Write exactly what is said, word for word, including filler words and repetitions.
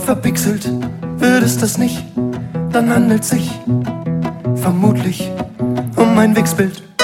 verpixelt wird es das nicht, dann handelt sich vermutlich um ein Wichsbild.